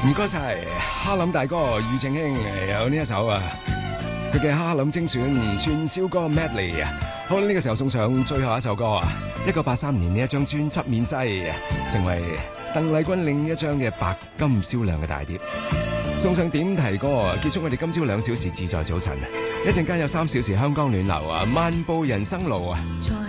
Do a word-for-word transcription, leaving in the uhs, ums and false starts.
唔該晒，哈林大哥庾澄慶有呢一首啊，佢嘅哈林精選串燒歌 medley 啊。好啦，呢個時候送上最後一首歌啊，一九八三年呢一張專輯面世，成為鄧麗君另一張嘅白金銷量嘅大碟。送上點題歌，結束我哋今朝兩小時自在早晨。一陣間有三小時香港暖流啊，漫步人生路啊。